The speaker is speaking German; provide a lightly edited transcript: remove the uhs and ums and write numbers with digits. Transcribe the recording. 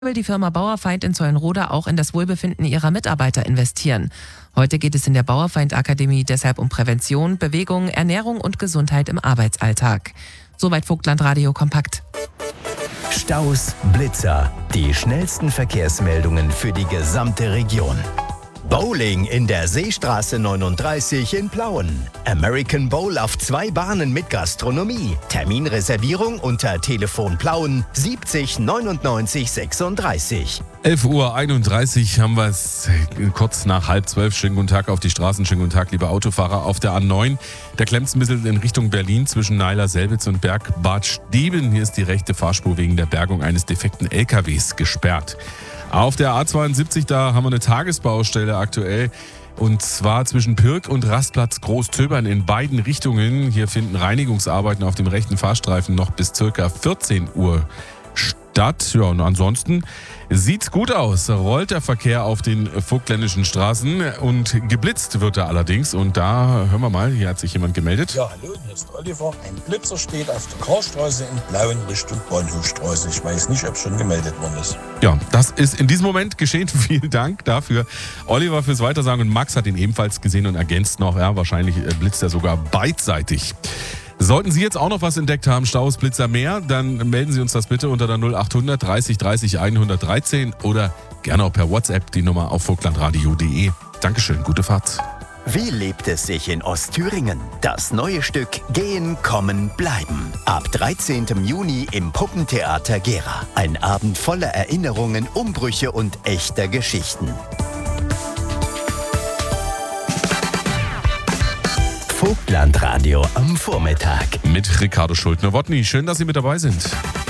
will die Firma Bauerfeind in Zeulenroda auch in das Wohlbefinden ihrer Mitarbeiter investieren. Heute geht es in der Bauerfeind-Akademie deshalb um Prävention, Bewegung, Ernährung und Gesundheit im Arbeitsalltag. Soweit Vogtland-Radio kompakt. Staus, Blitzer, die schnellsten Verkehrsmeldungen für die gesamte Region. Bowling in der Seestraße 39 in Plauen. American Bowl auf 2 Bahnen mit Gastronomie. Terminreservierung unter Telefon Plauen 70 99 36. 11:31 Uhr haben wir es, kurz nach 11:30. Schönen guten Tag auf die Straßen, schönen guten Tag, liebe Autofahrer auf der A9. Da klemmt es ein bisschen in Richtung Berlin zwischen Neiler-Selbitz und Berg-Bad Steben. Hier ist die rechte Fahrspur wegen der Bergung eines defekten LKWs gesperrt. Auf der A72, da haben wir eine Tagesbaustelle aktuell. Und zwar zwischen Pirk und Rastplatz Großtöbern in beiden Richtungen. Hier finden Reinigungsarbeiten auf dem rechten Fahrstreifen noch bis ca. 14 Uhr statt. Ja, und ansonsten sieht's gut aus. Rollt der Verkehr auf den vogtländischen Straßen und geblitzt wird er allerdings. Und da hören wir mal, hier hat sich jemand gemeldet. Ja, hallo, hier ist Oliver. Ein Blitzer steht auf der Karstraße in Plauen Richtung Bahnhofstraße. Ich weiß nicht, ob schon gemeldet worden ist. Ja, das ist in diesem Moment geschehen. Vielen Dank dafür, Oliver, fürs Weitersagen. Und Max hat ihn ebenfalls gesehen und ergänzt noch, ja, wahrscheinlich blitzt er sogar beidseitig. Sollten Sie jetzt auch noch was entdeckt haben, Staus, Blitzer, mehr, dann melden Sie uns das bitte unter der 0800 30 30 113 oder gerne auch per WhatsApp die Nummer auf vogtlandradio.de. Dankeschön, gute Fahrt. Wie lebt es sich in Ostthüringen? Das neue Stück Gehen, Kommen, Bleiben. Ab 13. Juni im Puppentheater Gera. Ein Abend voller Erinnerungen, Umbrüche und echter Geschichten. Vogtlandradio am Vormittag. Mit Ricardo Schuldner-Wotny. Schön, dass Sie mit dabei sind.